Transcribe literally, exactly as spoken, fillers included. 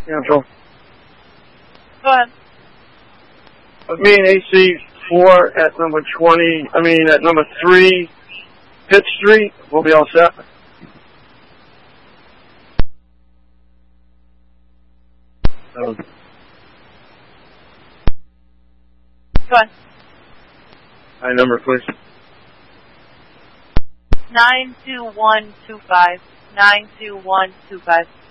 Cancel. Go ahead. Me and A C four at number twenty, I mean at number three, Pitt Street, we'll be all set. Go ahead. High number, please. Nine two one two five. Nine two one two five.